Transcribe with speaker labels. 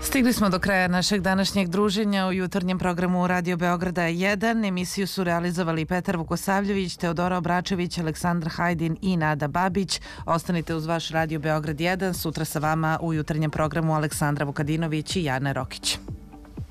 Speaker 1: Stigli smo do kraja našeg današnjeg druženja u jutarnjem programu Radio Beograda 1. Emisiju su realizovali Petar Vukosavljević, Teodora Obračević, Aleksandar Hajdin i Nada Babić. Ostanite uz vaš Radio Beograd 1. Sutra sa vama u jutarnjem programu Aleksandra Vukadinović i Jana Rokić.